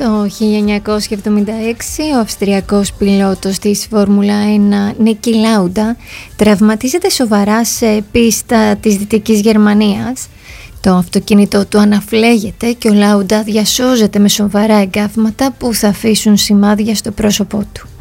Το 1976 ο αυστριακός πιλότος της Φόρμουλα 1 Νίκι Λάουντα τραυματίζεται σοβαρά σε πίστα της Δυτικής Γερμανίας. Το αυτοκίνητο του αναφλέγεται και ο Λάουντα διασώζεται με σοβαρά εγκάβματα που θα αφήσουν σημάδια στο πρόσωπό του.